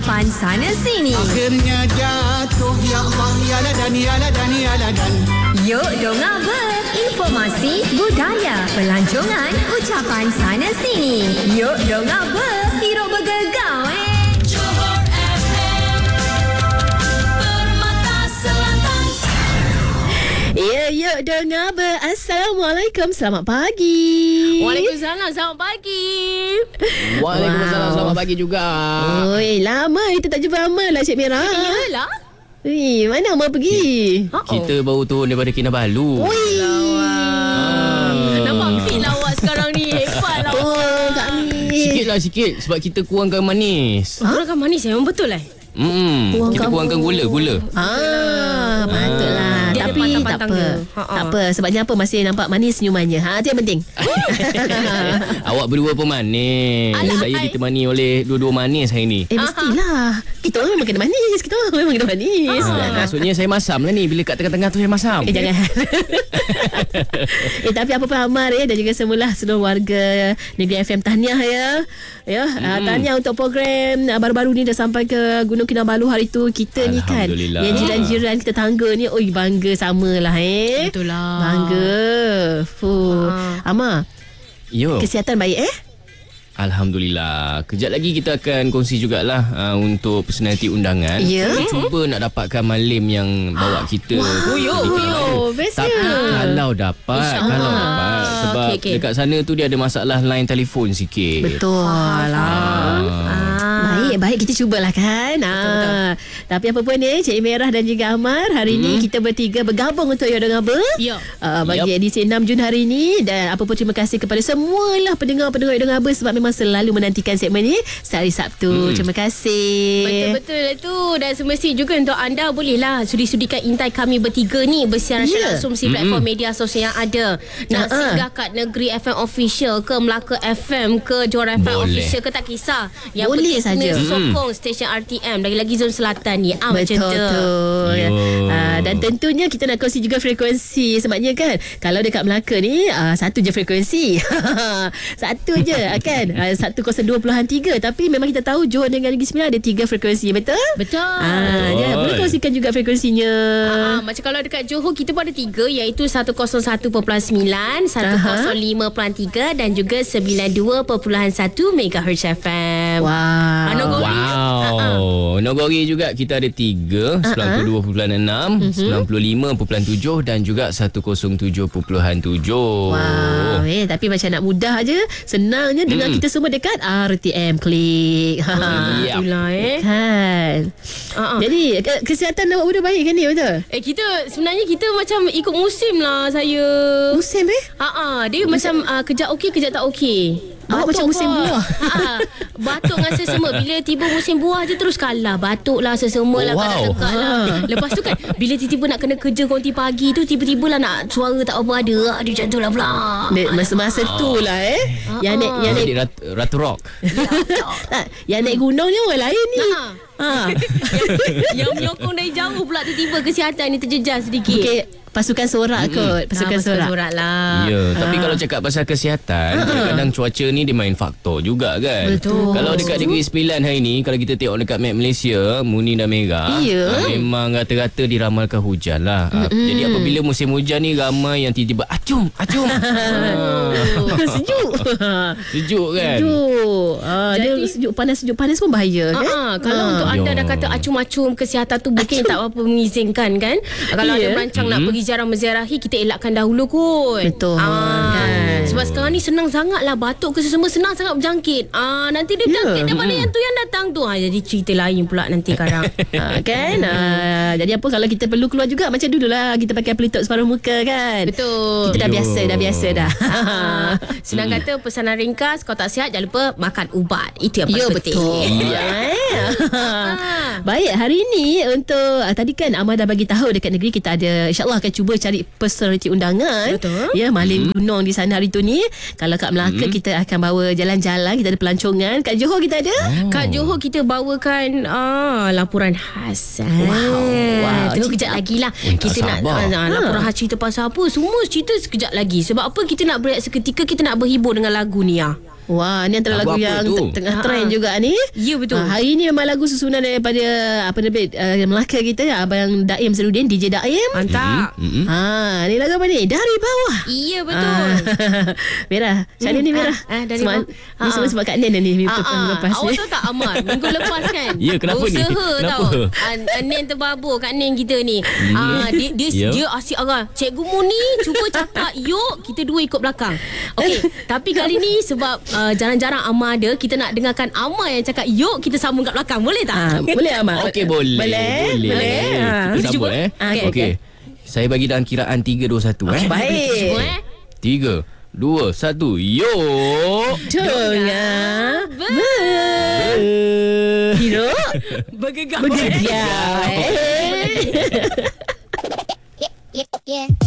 ucapan sana sini. Akhirnya jatuh, ya Allah, ya ladan, ya ladan, ya ladan. Yuk dengar informasi, budaya, pelancongan, ucapan sana sini. Yuk dengar hidup bergegar Johor FM, Permata Selatan. Ya, yuk dengar Assalamualaikum, selamat pagi. Waalaikumsalam, selamat pagi. Waalaikumsalam, selamat pagi juga. Oi, lama kita tak jumpa Amal lah, Cik Merah. Iyalah. Mana Amal pergi? Kita baru turun daripada Kinabalu. Oi. Nampak fit lawak sekarang ni. Hebat lawak. Oh, Kak Mi. Sikit sebab kita kurangkan manis. Kurangkan manis memang betul Kita kurangkan gula. Patutlah. Dia ada Tapi tak pantang-pantang apa. dia. Tak apa. Sebabnya apa? Masih nampak manis senyumannya. Itu yang penting. Awak berdua pun manis. Saya ditemani oleh dua-dua manis hari ni. Mestilah. Kita orang memang kena manis. Kita orang memang kena manis. Maksudnya saya masam lah ni. Bila kat tengah-tengah tu saya masam. Jangan. Tapi apa pun Amar dan juga semula seluruh warga Negeri FM tahniah tahniah untuk program baru-baru ni dah sampai ke Gunung Kinabalu hari tu. Kita ni kan yang jiran-jiran kita tangga ni bangga samalah Betul lah. Bangga. Amar, Yo. kesihatan baik Alhamdulillah. Kejap lagi kita akan kongsi jugalah untuk personaliti undangan. Ya. Kita cuba nak dapatkan malim yang bawa kita. Best. Tapi kalau dapat sebab dekat sana tu dia ada masalah line telefon sikit. Betul lah. Baik kita cubalah kan. Betul. Tapi apa pun Cik Merah dan juga Amar, hari ni kita bertiga bergabung untuk Yo Dengar Ya. bagi edisi 6 Jun hari ni. Dan apa pun terima kasih kepada semualah pendengar-pendengar Yo Dengar sebab memang selalu menantikan segmen ni sehari Sabtu. Terima kasih. Betul-betul itu. Dan semestinya juga untuk anda bolehlah sudi-sudikan intai kami bertiga ni bersiaran langsung di platform media sosial yang ada. Nak singgah kat Negeri FM Official ke Melaka FM ke Johor FM Official ke tak kisah. Yang boleh saja. Sokong stesen RTM lagi zon selatan ni. Macam tu. Dan tentunya kita nak kongsi juga frekuensi. Sebabnya kan kalau dekat Melaka ni satu je frekuensi. Satu je kan. 102.3. Tapi memang kita tahu Johor dengan Negeri Sembilan ada 3 frekuensi. Betul? Boleh kongsikan juga frekuensinya. Macam kalau dekat Johor kita pun ada 3, iaitu 101.9, 105.3 dan juga 92.1 MHz FM. Nogori juga kita ada 3, 92.6, 95.7 dan juga 107.7. Tapi macam nak mudah je, senangnya dengar kita semua dekat RTM Klik. Itulah Kan. Jadi kesihatan awak sudah baik kan ni, betul? Kita sebenarnya kita macam ikut musim lah saya. Musim dia macam kejap okey kejap tak okey. Awak macam musim buah. Batuk dengan sesama. Bila tiba musim buah je terus kalah. Batuk lah, sesama lah, badan tegak lah. Lepas tu kan bila tiba-tiba nak kena kerja konti pagi tu, tiba-tiba lah nak suara tak apa ada. Dia macam tu lah pula. Masa-masa tu lah Yang naik Ratu Rock. Yang naik gunung ni orang lain ni. Yang menyokong dari jauh pula tiba-tiba kesihatan ni terjejas sedikit. Pasukan sorak kot. Pasukan sorak lah. Ya, tapi kalau cakap pasal kesihatan, kadang-kadang cuaca ni dia main faktor juga kan. Betul. Kalau dekat Negeri Sembilan hari ni, kalau kita tengok dekat map Malaysia, Muning dan Merah, memang rata-rata diramalkan hujan lah. Jadi apabila musim hujan ni, ramai yang tiba-tiba acum. Sejuk kan. Dia sejuk panas pun bahaya kan. Kalau untuk anda dah kata acum-acum kesihatan tu mungkin tak apa mengizinkan kan. Kalau ada merancang nak pergi ziarah menziarahi, kita elakkan dahulu kot. Betul. Kan. Sebab sekarang ni senang sangat lah batuk ke sesama, senang sangat berjangkit. Nanti dia berjangkit daripada yang tu yang datang tu. Jadi cerita lain pula nanti sekarang. Kan. Jadi apa kalau kita perlu keluar juga macam dululah kita pakai pelitup separuh muka kan. Betul. Kita dah biasa dah. Senang kata pesanan ringkas, kalau tak sihat jangan lupa makan ubat. Itu yang paling penting. Betul. Baik, hari ni untuk tadi kan Amar dah bagi tahu dekat negeri kita ada, insyaAllah akan cuba cari personaliti undangan. Betul. Ya, maling gunung di sana hari tu ni. Kalau kat Melaka kita akan bawa jalan-jalan, kita ada pelancongan. Kat Johor kita ada Kat Johor kita bawakan laporan khas. Tu kejap lagi lah. Kita nak laporan khas cerita pasal apa, semua cerita sekejap lagi. Sebab apa, kita nak berehat seketika, kita nak berhibur dengan lagu ni Wah, ni antara lagu Lagu apa yang tu? tengah trend juga ni. Ya, betul. Hari ni memang lagu susunan daripada Melaka kita, Abang Daim Sarudin, DJ Daim. Mantap. Ni lagu apa ni? Dari bawah. Iya, betul. Merah. Macam mana ni merah? dari Sebab, bawah. ni semua sebab Kak Nen ni lepas Awak ni. tahu tak Amar, minggu lepas kan? Ya, kenapa ni? Usaha Kenapa? tau. Nen terbabur kat Nen kita ni. Ya. Dia asyik arah. Cikgu Muni cuba cakap yuk, kita dua ikut belakang. Okey, tapi kali ni sebab jarang-jarang Amar ada, kita nak dengarkan Amar yang cakap yuk, kita sambung kat belakang. Boleh tak? Boleh Amat? Okey, boleh. Boleh. Kita sambut Okey. Saya bagi dalam kiraan 3, 2, 1 Baik. Cuba 3, 2, 1. Yuk. Dengar Hero bergegar. Bergegar.